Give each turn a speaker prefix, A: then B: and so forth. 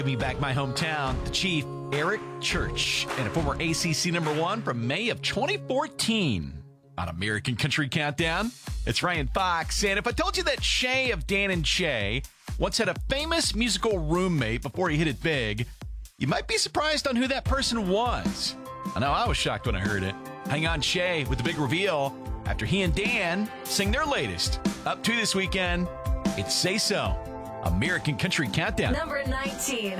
A: Me back my hometown, the Chief, Eric Church, and a former ACC #1 from May of 2014 on American Country Countdown. It's Ryan Fox, and if I told you that Shay of Dan and Shay once had a famous musical roommate before he hit it big, you might be surprised on who that person was. I know I was shocked when I heard it. Hang on, Shay, with the big reveal after he and Dan sing their latest. Up to this weekend, it's Say So, American Country Countdown.
B: Number 19.